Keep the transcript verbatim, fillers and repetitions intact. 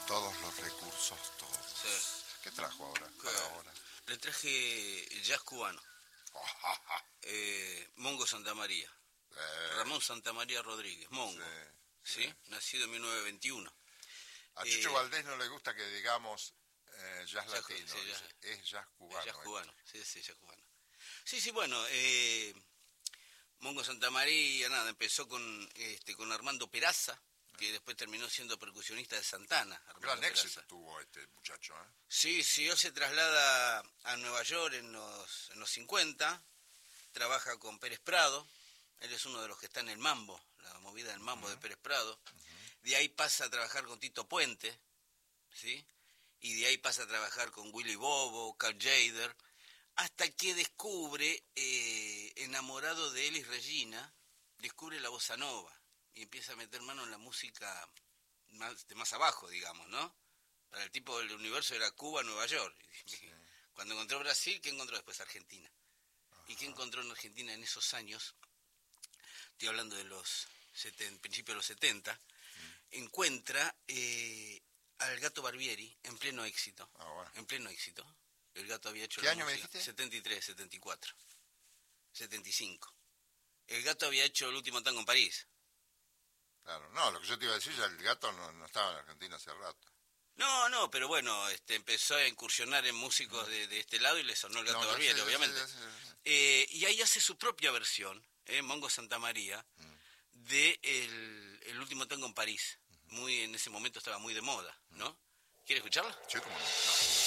Todos los recursos, todos. Sí. ¿Qué trajo ahora? ¿Qué? Para ahora. Le traje jazz cubano. eh, Mongo Santamaría. Eh, Ramón Santamaría Rodríguez, Mongo. Sí, ¿Sí? sí. Nacido en mil novecientos veintiuno. A Chucho Eh, Valdés no le gusta que digamos eh, jazz Jazz- latino, sí, dice, jazz- es jazz cubano. Es jazz eh. cubano, sí, sí, jazz cubano. Sí, sí, bueno, eh, Mongo Santamaría, nada, empezó con este con Armando Peraza, que después terminó siendo percusionista de Santana. Armando Gran Peraza. éxito tuvo este muchacho, ¿eh? Sí, sí, él se traslada a Nueva York en los, en los cincuenta, trabaja con Pérez Prado, él es uno de los que está en el Mambo, la movida del Mambo uh-huh. de Pérez Prado, uh-huh. De ahí pasa a trabajar con Tito Puente, ¿sí? Y de ahí pasa a trabajar con Willy Bobo, Carl Jader, hasta que descubre, eh, enamorado de Elis Regina, descubre la bossa nova y empieza a meter mano en la música más, de más abajo, digamos, ¿no? Para el tipo del universo era Cuba, Nueva York. Sí. Cuando encontró Brasil, ¿qué encontró después? Argentina. Ajá. ¿Y qué encontró en Argentina en esos años? Estoy hablando de los setenta, principios de los setenta. Mm. Encuentra eh, al Gato Barbieri en pleno éxito. Ah, bueno. En pleno éxito. El Gato había hecho... ¿Qué año me dijiste? setenta y tres, setenta y cuatro, setenta y cinco. El Gato había hecho El último tango en París. Claro, no, lo que yo te iba a decir, ya el Gato no, no estaba en Argentina hace rato. No, no, pero bueno, este, empezó a incursionar en músicos de, de este lado y le sonó el Gato no, Barbieri, sé, obviamente. Sé, sé, sé. Eh, y ahí hace su propia versión, eh, Mongo Santamaría, mm. de el, el último tango en París. Uh-huh. Muy, en ese momento estaba muy de moda, ¿no? ¿Quiere escucharla? Sí, cómo no. No.